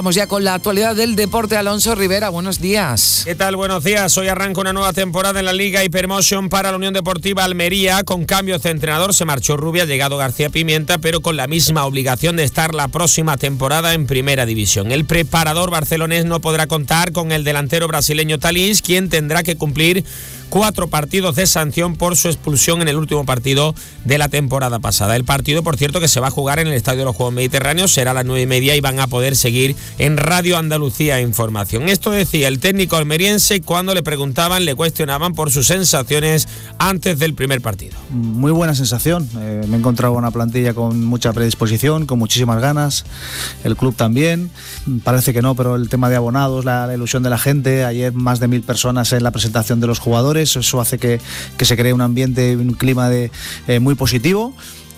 Vamos ya con la actualidad del deporte. Alonso Rivera, buenos días. ¿Qué tal? Buenos días. Hoy arranca una nueva temporada en la Liga Hypermotion para la Unión Deportiva Almería. Con cambios de entrenador se marchó Rubia, ha llegado García Pimienta, pero con la misma obligación de estar la próxima temporada en Primera División. El preparador barcelonés no podrá contar con el delantero brasileño Thalys, quien tendrá que cumplir 4 partidos de sanción por su expulsión en el último partido de la temporada pasada. El partido, por cierto, que se va a jugar en el Estadio de los Juegos Mediterráneos, será a las 9:30 y van a poder seguir en Radio Andalucía Información. Esto decía el técnico almeriense cuando le preguntaban, le cuestionaban por sus sensaciones antes del primer partido. Muy buena sensación, me he encontrado una plantilla con mucha predisposición, con muchísimas ganas, el club también, parece que no, pero el tema de abonados, la ilusión de la gente, ayer más de 1.000 personas en la presentación de los jugadores, eso hace que se cree un ambiente, un clima muy positivo.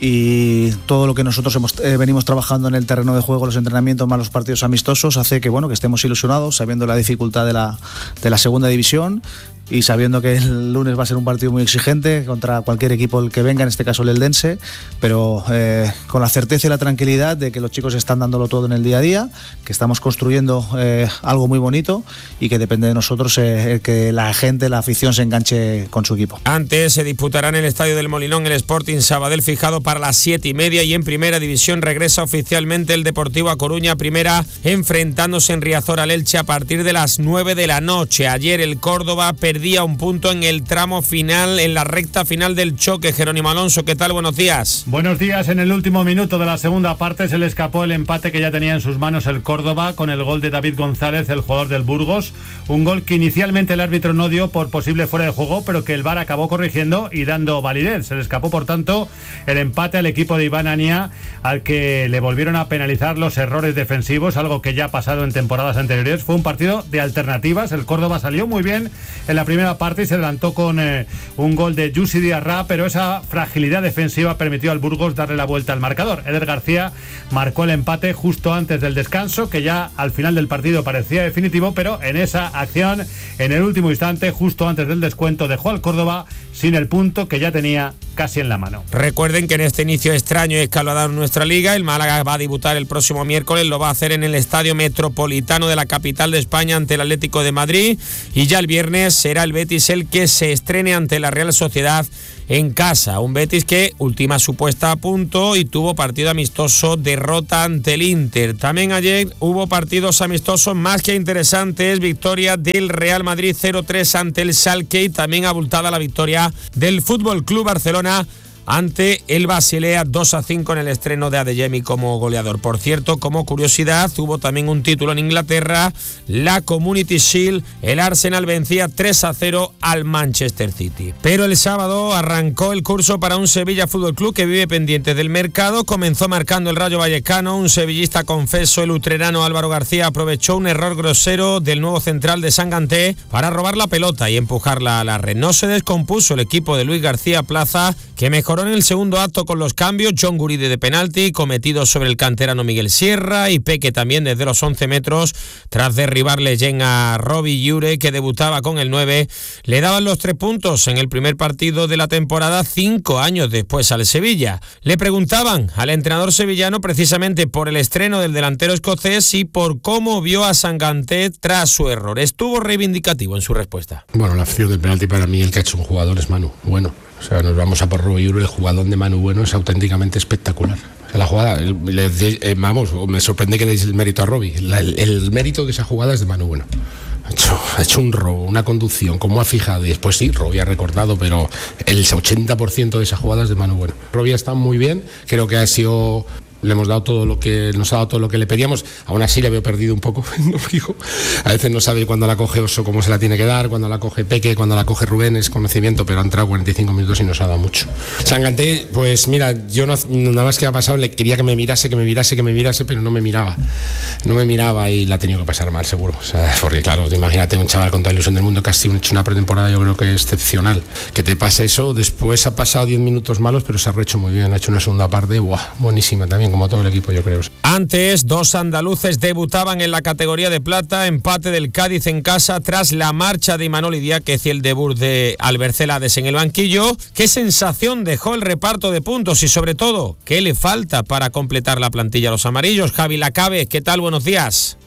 Y todo lo que nosotros venimos trabajando en el terreno de juego, los entrenamientos más los partidos amistosos, hace que estemos ilusionados, sabiendo la dificultad de la segunda división y sabiendo que el lunes va a ser un partido muy exigente contra cualquier equipo el que venga, en este caso el Eldense, pero con la certeza y la tranquilidad de que los chicos están dándolo todo en el día a día, que estamos construyendo algo muy bonito y que depende de nosotros que la gente, la afición se enganche con su equipo. Antes se disputará en el Estadio del Molinón el Sporting Sabadell, fijado para las 7:30, y en Primera División regresa oficialmente el Deportivo A Coruña Primera, enfrentándose en Riazor al Elche a partir de las 9 de la noche. Ayer el Córdoba perdía un punto en el tramo final, en la recta final del choque. Jerónimo Alonso, ¿qué tal? Buenos días. Buenos días. En el último minuto de la segunda parte se le escapó el empate que ya tenía en sus manos el Córdoba con el gol de David González, el jugador del Burgos. Un gol que inicialmente el árbitro no dio por posible fuera de juego, pero que el VAR acabó corrigiendo y dando validez. Se le escapó, por tanto, el empate al equipo de Iván Ania, al que le volvieron a penalizar los errores defensivos, algo que ya ha pasado en temporadas anteriores. Fue un partido de alternativas. El Córdoba salió muy bien en la primera parte y se adelantó con un gol de Yusi Diarra, pero esa fragilidad defensiva permitió al Burgos darle la vuelta al marcador. Eder García marcó el empate justo antes del descanso, que ya al final del partido parecía definitivo, pero en esa acción, en el último instante, justo antes del descuento, dejó al Córdoba sin el punto que ya tenía casi en la mano. Recuerden que en este inicio extraño y escalonado en nuestra liga, el Málaga va a debutar el próximo miércoles, lo va a hacer en el Estadio Metropolitano de la capital de España ante el Atlético de Madrid, y ya el viernes será el Betis el que se estrene ante la Real Sociedad en casa. Un Betis que ultima su puesta a punto y tuvo partido amistoso, derrota ante el Inter. También ayer hubo partidos amistosos más que interesantes, victoria del Real Madrid 0-3 ante el Schalke, y también abultada la victoria del Fútbol Club Barcelona ante el Basilea 2-5 en el estreno de Adeyemi como goleador. Por cierto, como curiosidad, hubo también un título en Inglaterra, la Community Shield. El Arsenal vencía 3-0 al Manchester City. Pero el sábado arrancó el curso para un Sevilla Fútbol Club que vive pendiente del mercado. Comenzó marcando el Rayo Vallecano, un sevillista confeso, el utrerano Álvaro García, aprovechó un error grosero del nuevo central de Sanganté para robar la pelota y empujarla a la red. No se descompuso el equipo de Luis García Plaza, que mejoró en el segundo acto con los cambios. John Guride de penalti, cometido sobre el canterano Miguel Sierra, y Peque también desde los 11 metros, tras derribarle a Robbie Llure, que debutaba con el 9, le daban los 3 puntos en el primer partido de la temporada 5 años después al Sevilla. Le preguntaban al entrenador sevillano precisamente por el estreno del delantero escocés y por cómo vio a Sanganté tras su error. Estuvo reivindicativo en su respuesta. Bueno, la acción del penalti, para mí el que ha hecho un jugador es Manu Bueno. O sea, nos vamos a por Robbie Llure, el jugador de Manu Bueno es auténticamente espectacular. O sea, la jugada, me sorprende que deis el mérito a Robbie. El mérito de esa jugada es de Manu Bueno. Ha hecho un robo, una conducción, como ha fijado, y después sí, Robbie ha recortado, pero el 80% de esa jugada es de Manu Bueno. Robbie está muy bien, creo que ha sido... Le hemos dado todo lo que nos ha dado todo lo que le pedíamos. Aún así le veo perdido un poco, no fijo. A veces no sabe cuándo la coge Oso, cómo se la tiene que dar, cuando la coge Peque, cuando la coge Rubén, es conocimiento, pero ha entrado 45 minutos y nos ha dado mucho. Sanganté, pues mira, yo nada más que ha pasado, le quería que me mirase, pero no me miraba y la ha tenido que pasar mal, seguro. O sea, porque claro, imagínate un chaval con toda la ilusión del mundo que ha hecho una pretemporada, yo creo que excepcional. Que te pase eso, después ha pasado 10 minutos malos, pero se ha rehecho muy bien, ha hecho una segunda parte, buenísima también, como todo el equipo, yo creo. Antes, 2 andaluces debutaban en la categoría de plata, empate del Cádiz en casa tras la marcha de Imanol Idiáquez y el debut de Albert Celades en el banquillo. ¿Qué sensación dejó el reparto de puntos y sobre todo, qué le falta para completar la plantilla a los amarillos? Javi Lacabe, ¿qué tal? Buenos días.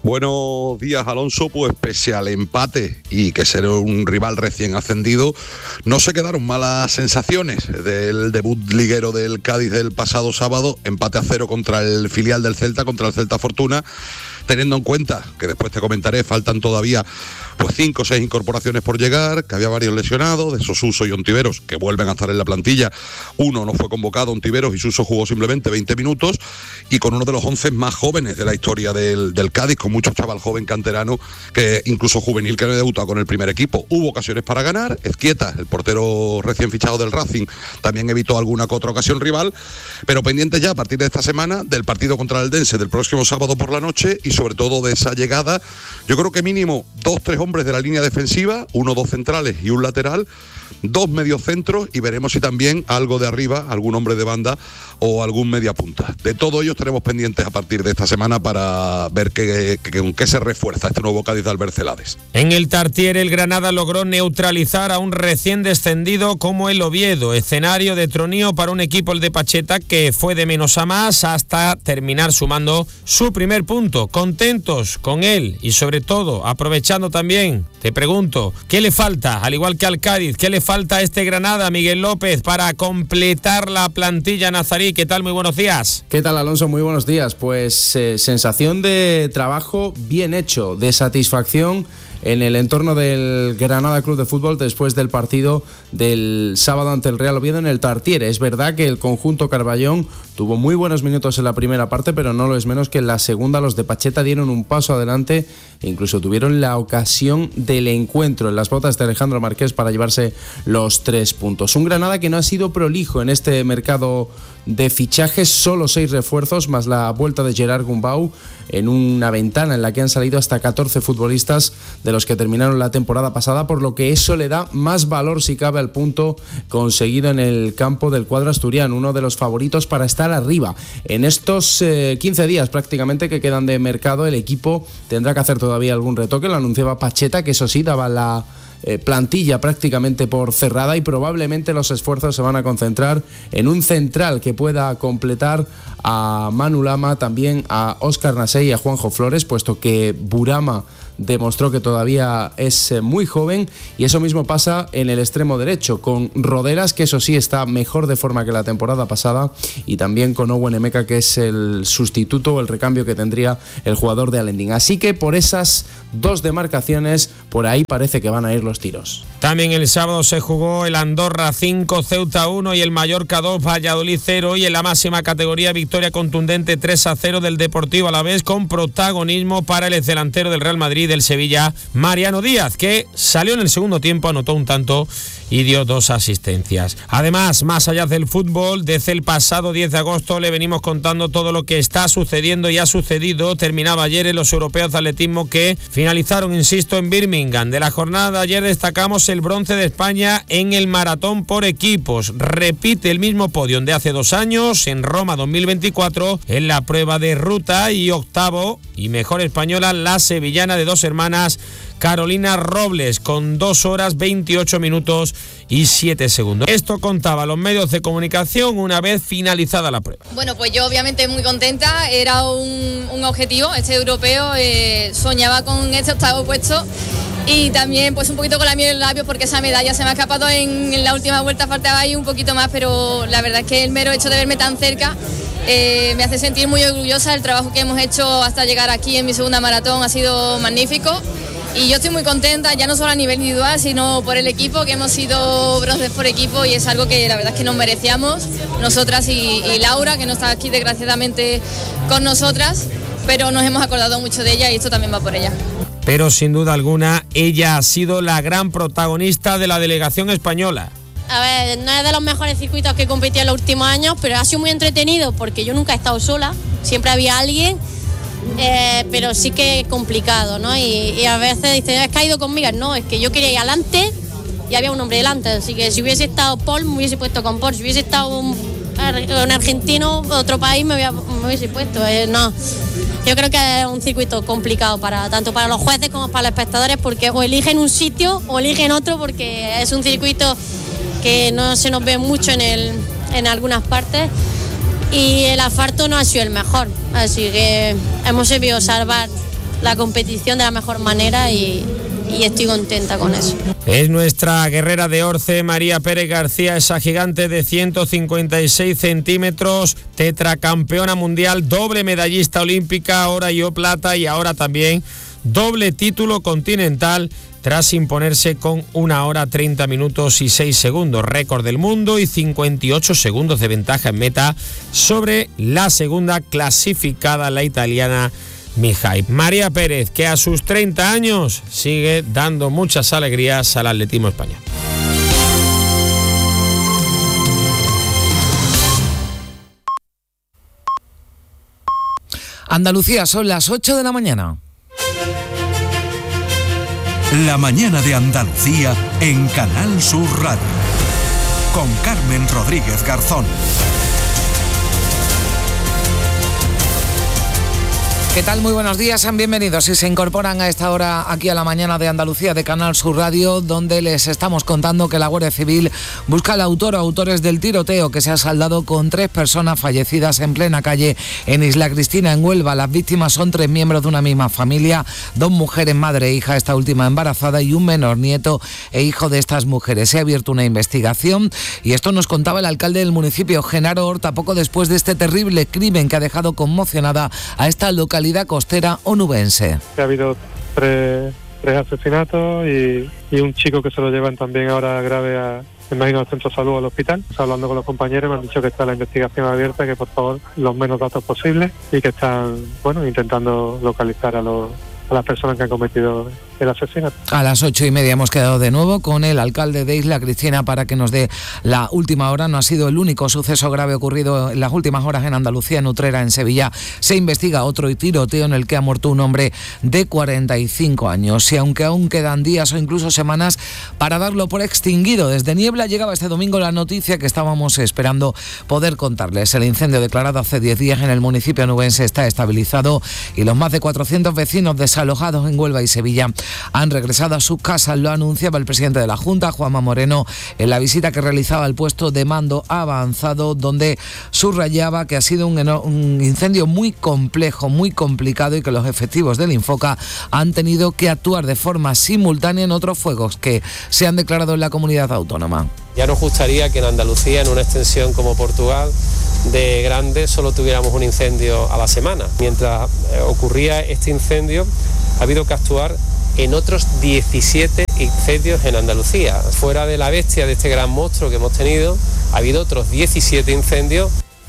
Buenos días, Alonso. Pues pese al empate y que será un rival recién ascendido, no se quedaron malas sensaciones del debut liguero del Cádiz del pasado sábado, empate a 0 contra el filial del Celta, contra el Celta Fortuna, teniendo en cuenta que después te comentaré, faltan todavía pues 5 o 6 incorporaciones por llegar, que había varios lesionados, de Suso y Ontiveros, que vuelven a estar en la plantilla. Uno no fue convocado, Ontiveros, y Suso jugó simplemente 20 minutos, y con uno de los 11 más jóvenes de la historia del Cádiz, con mucho chaval joven canterano, que incluso juvenil, que no debutado con el primer equipo. Hubo ocasiones para ganar. Ezquieta, el portero recién fichado del Racing, también evitó alguna que otra ocasión rival, pero pendientes ya a partir de esta semana del partido contra el Eldense del próximo sábado por la noche, y sobre todo de esa llegada. Yo creo que mínimo 2-3 hombres de la línea defensiva, 1 o 2 centrales y un lateral, 2 mediocentros, y veremos si también algo de arriba, algún hombre de banda o algún media punta. De todo ello estaremos pendientes a partir de esta semana para ver con qué se refuerza este nuevo Cádiz de Albert Celades. En el Tartiere, el Granada logró neutralizar a un recién descendido como el Oviedo, escenario de tronío para un equipo, el de Pacheta, que fue de menos a más hasta terminar sumando su primer punto. Contentos con él y sobre todo aprovechando también, te pregunto, ¿qué le falta? Al igual que al Cádiz, ¿qué le falta a este Granada, Miguel López, para completar la plantilla nazarí? ¿Qué tal? Muy buenos días. ¿Qué tal, Alonso? Muy buenos días. Pues sensación de trabajo bien hecho, de satisfacción en el entorno del Granada Club de Fútbol después del partido del sábado ante el Real Oviedo en el Tartiere. Es verdad que el conjunto Carballón tuvo muy buenos minutos en la primera parte, pero no lo es menos que en la segunda los de Pacheta dieron un paso adelante e incluso tuvieron la ocasión del encuentro en las botas de Alejandro Marqués para llevarse los 3 puntos. Un Granada que no ha sido prolijo en este mercado de fichajes, solo 6 refuerzos más la vuelta de Gerard Gumbau en una ventana en la que han salido hasta 14 futbolistas de los que terminaron la temporada pasada, por lo que eso le da más valor si cabe al punto conseguido en el campo del cuadro asturiano, uno de los favoritos para estar arriba. En estos 15 días prácticamente que quedan de mercado, el equipo tendrá que hacer todavía algún retoque, lo anunciaba Pacheta, que eso sí daba la plantilla prácticamente por cerrada, y probablemente los esfuerzos se van a concentrar en un central que pueda completar a Manu Lama, también a Óscar Nasey y a Juanjo Flores, puesto que Burama demostró que todavía es muy joven, y eso mismo pasa en el extremo derecho, con Rodelas, que eso sí está mejor de forma que la temporada pasada, y también con Owen Emeka, que es el sustituto o el recambio que tendría el jugador de Alendín. Así que por esas 2 demarcaciones, por ahí parece que van a ir los tiros. También el sábado se jugó el Andorra 5, Ceuta 1 y el Mallorca 2, Valladolid 0, y en la máxima categoría victoria contundente 3-0 del Deportivo Alavés, con protagonismo para el delantero del Real Madrid, del Sevilla, Mariano Díaz, que salió en el segundo tiempo, anotó un tanto y dio 2 asistencias. Además, más allá del fútbol, desde el pasado 10 de agosto le venimos contando todo lo que está sucediendo y ha sucedido. Terminaba ayer en los europeos de atletismo que finalizaron, insisto, en Birmingham. De la jornada de ayer destacamos el bronce de España en el maratón por equipos. Repite el mismo podio de hace 2 años en Roma 2024 en la prueba de ruta, y octavo y mejor española la sevillana de 2 hermanas, Carolina Robles, con 2 horas 28 minutos y 7 segundos. Esto contaba los medios de comunicación una vez finalizada la prueba. Bueno, pues yo obviamente muy contenta, era un objetivo, este europeo, soñaba con este 8º puesto, y también pues un poquito con la miel en los labios, porque esa medalla se me ha escapado en la última vuelta, faltaba ahí un poquito más, pero la verdad es que el mero hecho de verme tan cerca me hace sentir muy orgullosa. El trabajo que hemos hecho hasta llegar aquí en mi segunda maratón ha sido magnífico, y yo estoy muy contenta, ya no solo a nivel individual, sino por el equipo, que hemos sido bronces por equipo, y es algo que la verdad es que nos merecíamos, nosotras y Laura, que no está aquí desgraciadamente con nosotras, pero nos hemos acordado mucho de ella y esto también va por ella. Pero sin duda alguna, ella ha sido la gran protagonista de la delegación española. A ver, no es de los mejores circuitos que he competido en los últimos años, pero ha sido muy entretenido porque yo nunca he estado sola, siempre había alguien, pero sí que es complicado, ¿no? Y a veces dices, es que ha ido conmigo. No, es que yo quería ir adelante y había un hombre delante, así que si hubiese estado Paul me hubiese puesto con Paul, si hubiese estado un argentino, otro país me hubiese puesto. No, yo creo que es un circuito complicado tanto para los jueces como para los espectadores, porque o eligen un sitio o eligen otro, porque es un circuito que no se nos ve mucho en algunas partes, y el asfalto no ha sido el mejor, así que hemos sabido salvar la competición de la mejor manera y estoy contenta con eso. Es nuestra guerrera de Orce, María Pérez García, esa gigante de 156 centímetros, tetracampeona mundial, doble medallista olímpica, ahora yo plata y ahora también doble título continental tras imponerse con 1 hora 30 minutos y 6 segundos, récord del mundo, y 58 segundos de ventaja en meta sobre la segunda clasificada, la italiana Mihai. María Pérez, que a sus 30 años sigue dando muchas alegrías al atletismo español. Andalucía, son las 8 de la mañana. La mañana de Andalucía en Canal Sur Radio. Con Carmen Rodríguez Garzón. ¿Qué tal? Muy buenos días, sean bienvenidos y se incorporan a esta hora aquí a la mañana de Andalucía de Canal Sur Radio, donde les estamos contando que la Guardia Civil busca al autor o autores del tiroteo que se ha saldado con 3 personas fallecidas en plena calle en Isla Cristina, en Huelva. Las víctimas son 3 miembros de una misma familia, 2 mujeres, madre e hija, esta última embarazada, y un menor, nieto e hijo de estas mujeres. Se ha abierto una investigación y esto nos contaba el alcalde del municipio, Genaro Horta, poco después de este terrible crimen que ha dejado conmocionada a esta localidad costera onubense. Ha habido tres asesinatos y un chico que se lo llevan también ahora grave me imagino al centro de salud o al hospital. Hablando con los compañeros me han dicho que está la investigación abierta, que por favor los menos datos posibles y que están intentando localizar a las personas que han cometido el asesinato. A las 8:30 hemos quedado de nuevo con el alcalde de Isla Cristina para que nos dé la última hora. No ha sido el único suceso grave ocurrido en las últimas horas en Andalucía, en Utrera, en Sevilla. Se investiga otro tiroteo en el que ha muerto un hombre de 45 años. Y aunque aún quedan días o incluso semanas para darlo por extinguido, desde Niebla llegaba este domingo la noticia que estábamos esperando poder contarles. El incendio declarado hace 10 días en el municipio onubense está estabilizado y los más de 400 vecinos desalojados en Huelva y Sevilla han regresado a sus casas. Lo anunciaba el presidente de la Junta, Juanma Moreno, en la visita que realizaba al puesto de mando avanzado, donde subrayaba que ha sido un incendio muy complejo, muy complicado, y que los efectivos del Infoca han tenido que actuar de forma simultánea en otros fuegos que se han declarado en la comunidad autónoma. Ya nos gustaría que en Andalucía, en una extensión como Portugal de grande, solo tuviéramos un incendio a la semana. Mientras ocurría este incendio, ha habido que actuar en otros 17 incendios en Andalucía. Fuera de la bestia de este gran monstruo que hemos tenido, ha habido otros 17 incendios.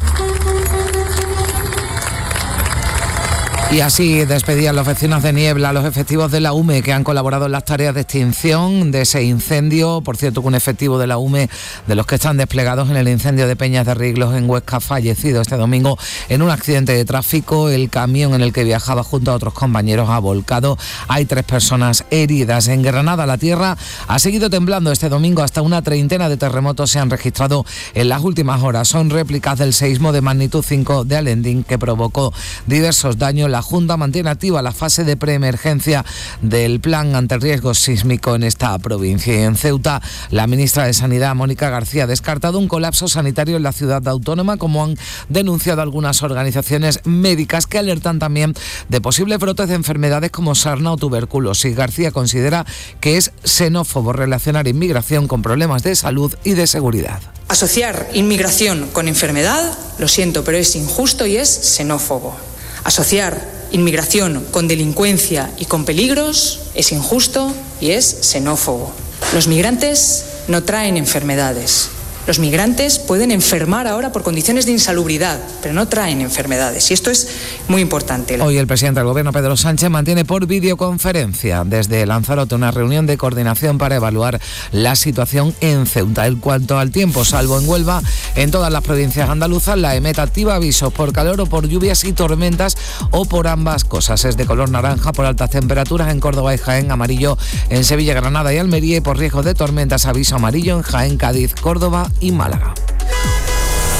Y así despedían los vecinos de Niebla a los efectivos de la UME que han colaborado en las tareas de extinción de ese incendio. Por cierto, que un efectivo de la UME, de los que están desplegados en el incendio de Peñas de Riglos en Huesca, ha fallecido este domingo en un accidente de tráfico. El camión en el que viajaba junto a otros compañeros ha volcado. Hay 3 personas heridas. En Granada, la tierra ha seguido temblando este domingo. Hasta una treintena de terremotos se han registrado en las últimas horas. Son réplicas del seísmo de magnitud 5 de Alendín, que provocó diversos daños. La Junta mantiene activa la fase de preemergencia del plan ante el riesgo sísmico en esta provincia. Y en Ceuta, la ministra de Sanidad, Mónica García, ha descartado un colapso sanitario en la ciudad autónoma, como han denunciado algunas organizaciones médicas que alertan también de posibles brotes de enfermedades como sarna o tuberculosis. García considera que es xenófobo relacionar inmigración con problemas de salud y de seguridad. Asociar inmigración con enfermedad, lo siento, pero es injusto y es xenófobo. Asociar inmigración con delincuencia y con peligros es injusto y es xenófobo. Los migrantes no traen enfermedades. Los migrantes pueden enfermar ahora por condiciones de insalubridad, pero no traen enfermedades. Y esto es muy importante. Hoy el presidente del Gobierno, Pedro Sánchez, mantiene por videoconferencia desde Lanzarote una reunión de coordinación para evaluar la situación en Ceuta. En cuanto al tiempo, salvo en Huelva, en todas las provincias andaluzas, la EMET activa avisos por calor o por lluvias y tormentas o por ambas cosas. Es de color naranja por altas temperaturas en Córdoba y Jaén, amarillo en Sevilla, Granada y Almería, y por riesgo de tormentas aviso amarillo en Jaén, Cádiz, Córdoba y Málaga.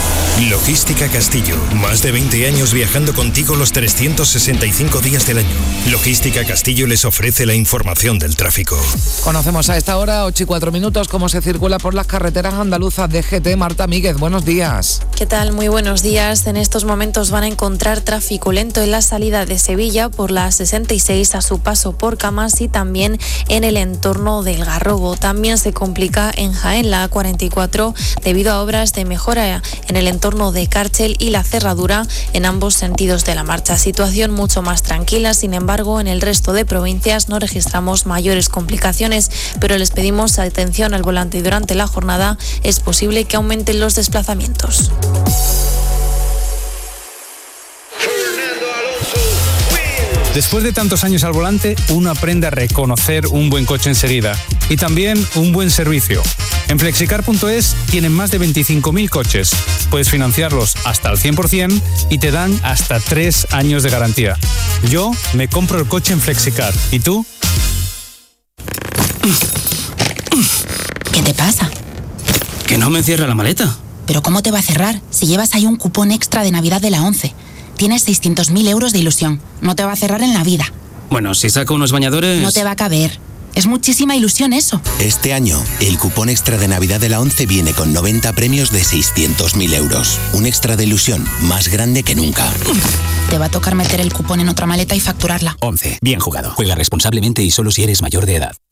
Logística Castillo. Más de 20 años viajando contigo los 365 días del año. Logística Castillo les ofrece la información del tráfico. Conocemos a esta hora, 8:04, cómo se circula por las carreteras andaluzas. DGT, Marta Míguez, buenos días. ¿Qué tal? Muy buenos días. En estos momentos van a encontrar tráfico lento en la salida de Sevilla por la 66 a su paso por Camas y también en el entorno del Garrobo. También se complica en Jaén la A44 debido a obras de mejora en el entorno de Cárchel y la cerradura en ambos sentidos de la marcha. Situación mucho más tranquila, sin embargo, en el resto de provincias no registramos mayores complicaciones, pero les pedimos atención al volante y durante la jornada es posible que aumenten los desplazamientos. Después de tantos años al volante, uno aprende a reconocer un buen coche enseguida y también un buen servicio. En Flexicar.es tienen más de 25.000 coches. Puedes financiarlos hasta el 100% y te dan hasta 3 años de garantía. Yo me compro el coche en Flexicar. ¿Y tú? ¿Qué te pasa? Que no me cierra la maleta. ¿Pero cómo te va a cerrar si llevas ahí un cupón extra de Navidad de la 11? Tienes 600.000 euros de ilusión. No te va a cerrar en la vida. Bueno, si saco unos bañadores... No te va a caber. Es muchísima ilusión eso. Este año, el cupón extra de Navidad de la 11 viene con 90 premios de 600.000 euros. Un extra de ilusión más grande que nunca. Te va a tocar meter el cupón en otra maleta y facturarla. 11. Bien jugado. Juega responsablemente y solo si eres mayor de edad.